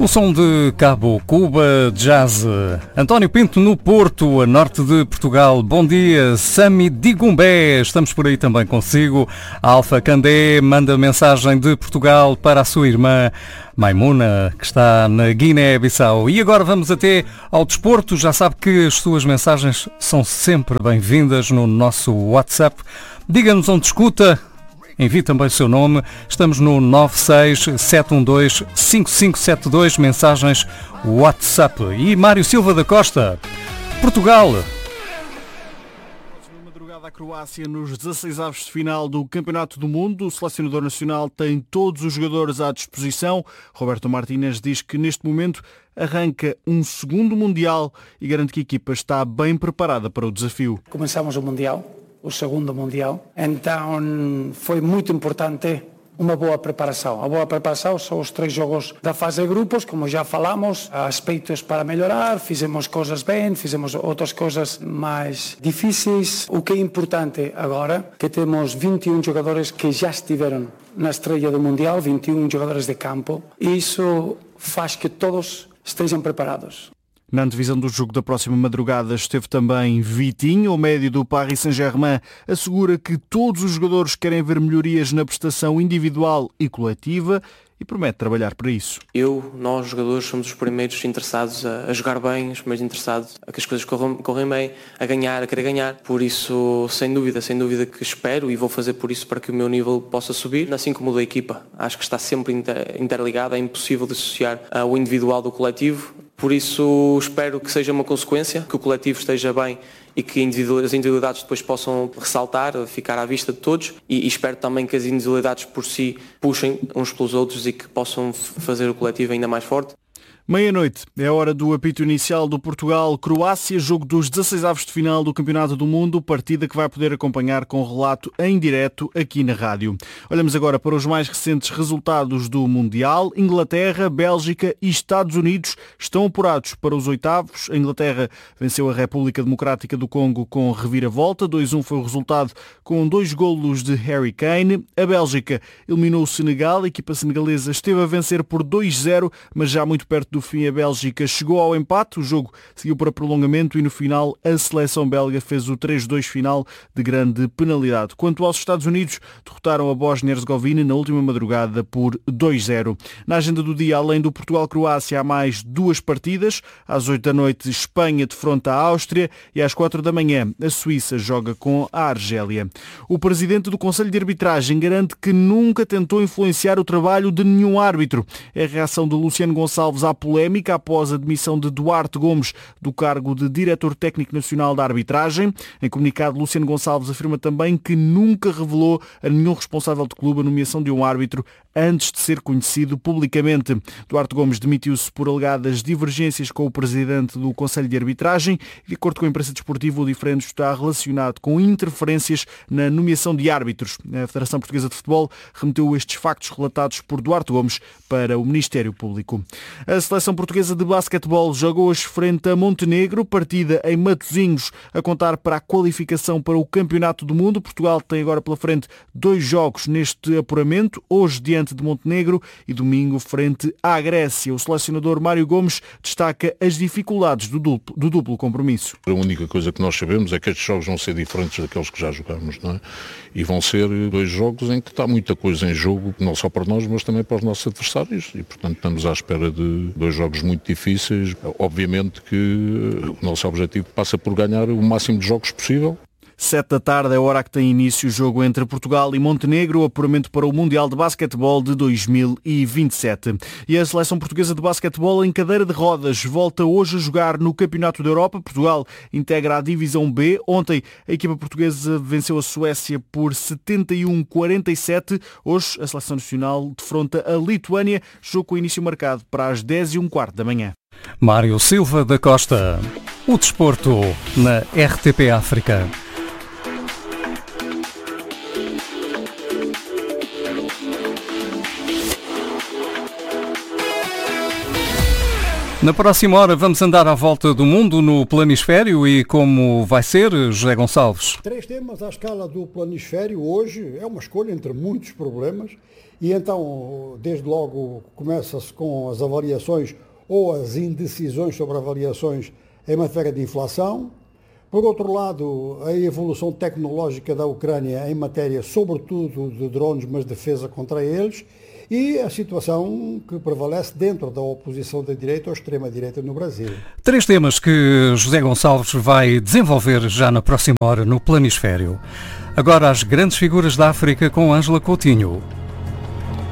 O som de Cabo Cuba Jazz. António Pinto no Porto, a norte de Portugal. Bom dia, Sami Digumbé. Estamos por aí também consigo. Alfa Candé manda mensagem de Portugal para a sua irmã Maimuna, que está na Guiné-Bissau. E agora vamos até ao desporto. Já sabe que as suas mensagens são sempre bem-vindas no nosso WhatsApp. Diga-nos onde escuta. Envie também o seu nome. Estamos no 967125572, mensagens WhatsApp. E Mário Silva da Costa, Portugal. Madrugada à Croácia nos 16avos de final do Campeonato do Mundo. O selecionador nacional tem todos os jogadores à disposição. Roberto Martínez diz que neste momento arranca um segundo Mundial e garante que a equipa está bem preparada para o desafio. Começamos o Mundial, o segundo Mundial, então foi muito importante uma boa preparação. A boa preparação são os 3 jogos da fase de grupos, como já falamos, há aspectos para melhorar, fizemos coisas bem, fizemos outras coisas mais difíceis. O que é importante agora, que temos 21 jogadores que já estiveram na estreia do Mundial, 21 jogadores de campo, e isso faz que todos estejam preparados. Na antevisão do jogo da próxima madrugada esteve também Vitinho, o médio do Paris Saint-Germain, assegura que todos os jogadores querem ver melhorias na prestação individual e coletiva e promete trabalhar para isso. Nós jogadores somos os primeiros interessados a jogar bem, os primeiros interessados a que as coisas correm bem, a ganhar, a querer ganhar. Por isso, sem dúvida que espero e vou fazer por isso para que o meu nível possa subir, assim como o da equipa. Acho que está sempre interligado, é impossível dissociar o individual do coletivo. Por isso espero que seja uma consequência, que o coletivo esteja bem e que as individualidades depois possam ressaltar, ficar à vista de todos e espero também que as individualidades por si puxem uns pelos outros e que possam fazer o coletivo ainda mais forte. Meia-noite é a hora do apito inicial do Portugal-Croácia, jogo dos 16avos de final do Campeonato do Mundo, partida que vai poder acompanhar com relato em direto aqui na rádio. Olhamos agora para os mais recentes resultados do Mundial. Inglaterra, Bélgica e Estados Unidos estão apurados para os oitavos. A Inglaterra venceu a República Democrática do Congo com reviravolta. 2-1 foi o resultado com 2 golos de Harry Kane. A Bélgica eliminou o Senegal. A equipa senegalesa esteve a vencer por 2-0, mas já muito perto do fim a Bélgica chegou ao empate, o jogo seguiu para prolongamento e no final a seleção belga fez o 3-2 final de grande penalidade. Quanto aos Estados Unidos, derrotaram a Bósnia-Herzegovina na última madrugada por 2-0. Na agenda do dia, além do Portugal-Croácia, há mais 2 partidas. Às 8 da noite, Espanha defronta a Áustria e às 4 da manhã, a Suíça joga com a Argélia. O presidente do Conselho de Arbitragem garante que nunca tentou influenciar o trabalho de nenhum árbitro. É a reação de Luciano Gonçalves à polémica após a demissão de Duarte Gomes do cargo de Diretor Técnico Nacional da Arbitragem. Em comunicado, Luciano Gonçalves afirma também que nunca revelou a nenhum responsável de clube a nomeação de um árbitro antes de ser conhecido publicamente. Duarte Gomes demitiu-se por alegadas divergências com o Presidente do Conselho de Arbitragem. De acordo com a imprensa desportiva, o diferendo está relacionado com interferências na nomeação de árbitros. A Federação Portuguesa de Futebol remeteu estes factos relatados por Duarte Gomes para o Ministério Público. A seleção portuguesa de basquetebol joga hoje frente a Montenegro, partida em Matosinhos, a contar para a qualificação para o Campeonato do Mundo. Portugal tem agora pela frente 2 jogos neste apuramento, hoje diante de Montenegro e domingo frente à Grécia. O selecionador Mário Gomes destaca as dificuldades do duplo compromisso. A única coisa que nós sabemos é que estes jogos vão ser diferentes daqueles que já jogamos, não é? E vão ser 2 jogos em que está muita coisa em jogo, não só para nós, mas também para os nossos adversários. E, portanto, estamos à espera de 2 jogos muito difíceis. Obviamente que o nosso objetivo passa por ganhar o máximo de jogos possível. 7 da tarde é a hora que tem início o jogo entre Portugal e Montenegro, o apuramento para o Mundial de Basquetebol de 2027. E a seleção portuguesa de basquetebol em cadeira de rodas volta hoje a jogar no Campeonato da Europa. Portugal integra a Divisão B. Ontem a equipa portuguesa venceu a Suécia por 71-47. Hoje a seleção nacional defronta a Lituânia, jogo com início marcado para as 10h15 da manhã. Mário Silva da Costa. O desporto na RTP África. Na próxima hora vamos andar à volta do mundo no planisfério e como vai ser, José Gonçalves? 3 temas à escala do planisfério hoje é uma escolha entre muitos problemas E então, desde logo, começa-se com as avaliações ou as indecisões sobre avaliações em matéria de inflação. Por outro lado, a evolução tecnológica da Ucrânia em matéria, sobretudo, de drones, mas defesa contra eles, e a situação que prevalece dentro da oposição da direita ou extrema-direita no Brasil. 3 temas que José Gonçalves vai desenvolver já na próxima hora no Planisfério. Agora as grandes figuras da África com Ângela Coutinho.